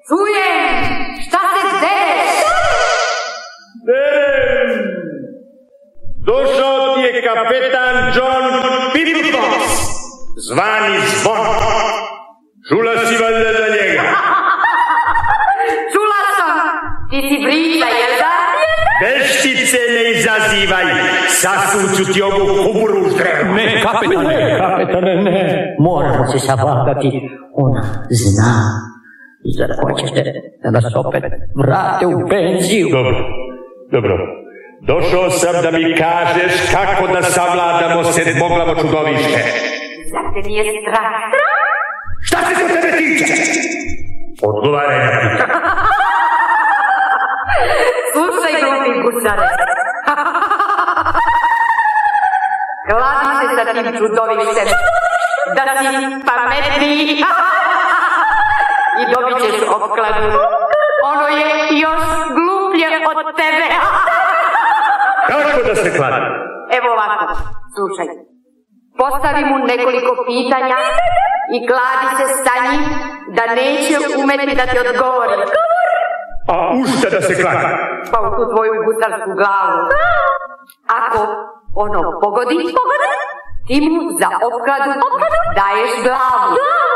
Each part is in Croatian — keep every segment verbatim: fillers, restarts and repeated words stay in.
Čujem! Šta se dereš? Derem! Došao ti je kapetan John Pippox, zvani Zvon. Čula si valjda za njega? Čula sam! Ti si brica, jel da? Veštice ne izazivaj, sasuću ti ovu kuburu u ždrevu. Ne, kapetane, kapetane, ne. Moramo se savladati. Ona zna. Zar hoćete da nas opet vrate u penziju? Dobro, dobro. Došao sam da mi kažeš kako da savladamo sedmoglavo čudovište. Zar te nije strah? Šta se to tebe tiče? Odgovaraj na pitanje. Slušaj, glupi gusare. Kladi se sa tim čudovištem. Da si pametniji. I dobit ćeš opkladu. Ono je još gluplje od tebe. Kako da se kladi? Evo ovako, slušaj. Postavi mu nekoliko pitanja i kladi se sa njim da neće umeti da ti odgovori. A u šta da se kladi? Pa u tu tvoju gusarsku glavu. Ako ono pogodi, pogodi, ti mu za opkladu daješ glavu.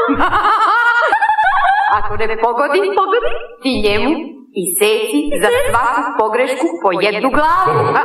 Ako ne pogodi, pogodi, ti njemu iseci za svaku pogrešku po jednu glavu.